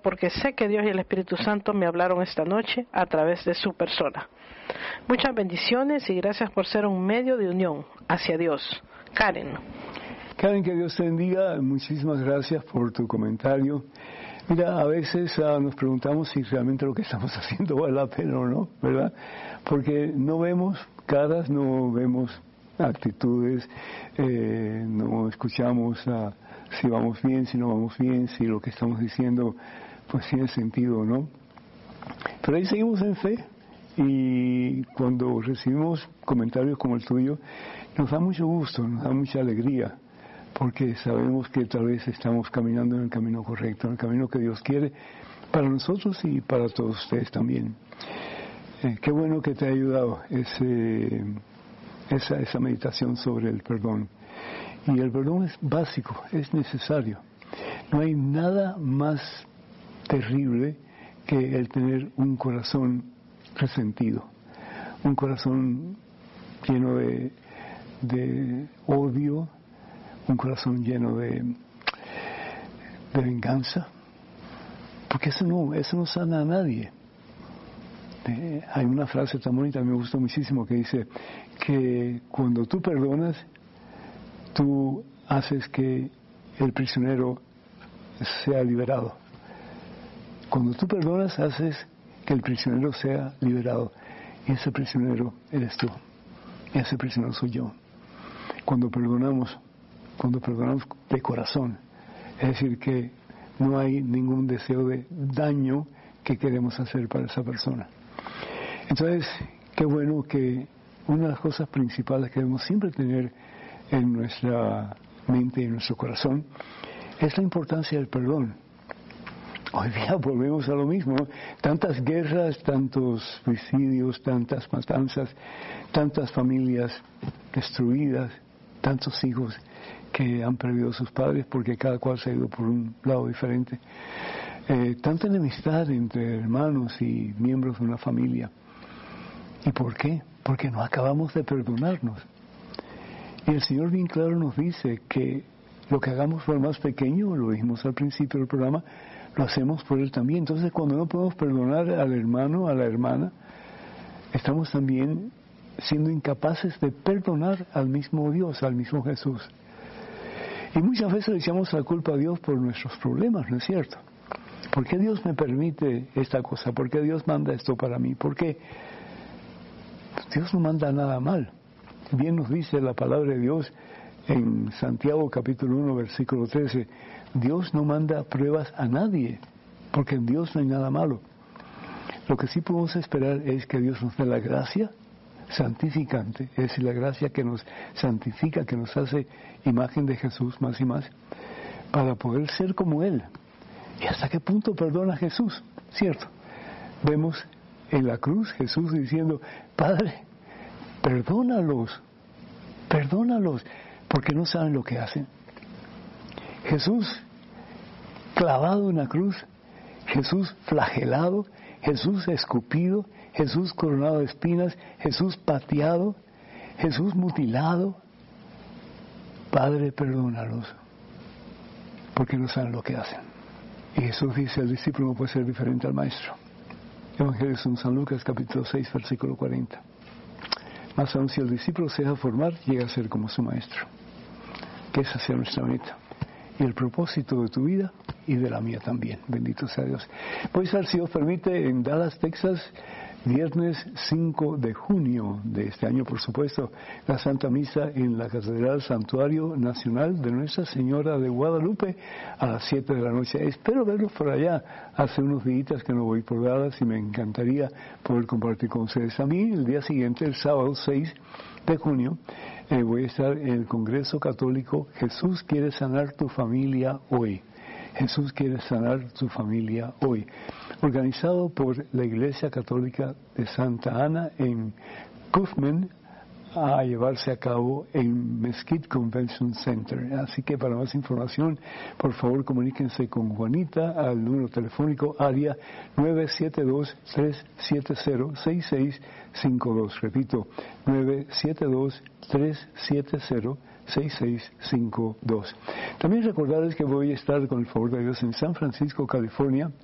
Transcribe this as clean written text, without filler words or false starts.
porque sé que Dios y el Espíritu Santo me hablaron esta noche a través de su persona. Muchas bendiciones y gracias por ser un medio de unión hacia Dios. Karen. Karen, que Dios te bendiga. Muchísimas gracias por tu comentario. Mira, a veces nos preguntamos si realmente lo que estamos haciendo vale la pena o no, ¿verdad? Porque no vemos caras, no vemos actitudes, no escuchamos si vamos bien, si no vamos bien, si lo que estamos diciendo pues tiene sentido o no. Pero ahí seguimos en fe y cuando recibimos comentarios como el tuyo, nos da mucho gusto, nos da mucha alegría, porque sabemos que tal vez estamos caminando en el camino correcto, en el camino que Dios quiere para nosotros y para todos ustedes también. Qué bueno que te ha ayudado esa meditación sobre el perdón. Y el perdón es básico, es necesario. No hay nada más terrible que el tener un corazón resentido, un corazón lleno de odio, un corazón lleno de venganza, porque eso no sana a nadie. Hay una frase tan bonita, me gusta muchísimo, que dice que cuando tú perdonas, tú haces que el prisionero sea liberado. Cuando tú perdonas, haces que el prisionero sea liberado. Y ese prisionero eres tú. Y ese prisionero soy yo. Cuando perdonamos de corazón, es decir, que no hay ningún deseo de daño que queremos hacer para esa persona. Entonces, qué bueno que una de las cosas principales que debemos siempre tener en nuestra mente y en nuestro corazón es la importancia del perdón. Hoy día volvemos a lo mismo, ¿no? Tantas guerras, tantos suicidios, tantas matanzas, tantas familias destruidas, tantos hijos que han perdido a sus padres porque cada cual se ha ido por un lado diferente. Tanta enemistad entre hermanos y miembros de una familia. ¿Y por qué? Porque no acabamos de perdonarnos. Y el Señor bien claro nos dice que lo que hagamos por el más pequeño, lo dijimos al principio del programa, lo hacemos por Él también. Entonces, cuando no podemos perdonar al hermano, a la hermana, estamos también siendo incapaces de perdonar al mismo Dios, al mismo Jesús. Y muchas veces le echamos la culpa a Dios por nuestros problemas, ¿no es cierto? ¿Por qué Dios me permite esta cosa? ¿Por qué Dios manda esto para mí? ¿Por qué? Dios no manda nada mal. Bien nos dice la palabra de Dios en Santiago capítulo 1, versículo 13. Dios no manda pruebas a nadie, porque en Dios no hay nada malo. Lo que sí podemos esperar es que Dios nos dé la gracia santificante, es decir, la gracia que nos santifica, que nos hace imagen de Jesús más y más, para poder ser como Él. ¿Y hasta qué punto perdona Jesús? ¿Cierto? Vemos en la cruz Jesús diciendo, Padre, perdónalos, porque no saben lo que hacen. Jesús clavado en la cruz, Jesús flagelado, Jesús escupido, Jesús coronado de espinas, Jesús pateado, Jesús mutilado. Padre, perdónalos, porque no saben lo que hacen. Y Jesús dice, el discípulo no puede ser diferente al maestro. Evangelio de San Lucas, capítulo 6, versículo 40. Más aún, si el discípulo se deja formar, llega a ser como su maestro. Que esa sea nuestra meta. Y el propósito de tu vida y de la mía también. Bendito sea Dios. Voy a estar, si Dios permite, en Dallas, Texas, viernes 5 de junio de este año, por supuesto, la Santa Misa en la Catedral Santuario Nacional de Nuestra Señora de Guadalupe a las 7 de la noche. Espero verlos por allá. Hace unos días que no voy por Dallas y me encantaría poder compartir con ustedes. A mí, el día siguiente, el sábado 6 de junio, voy a estar en el Congreso Católico Jesús quiere sanar tu familia hoy. Jesús quiere sanar tu familia hoy, organizado por la Iglesia Católica de Santa Ana en Kaufman, a llevarse a cabo en Mesquite Convention Center. Así que para más información, por favor comuníquense con Juanita al número telefónico área 972-370-6652. Repito, 972-370-6652. También recordarles que voy a estar, con el favor de Dios, en San Francisco, California,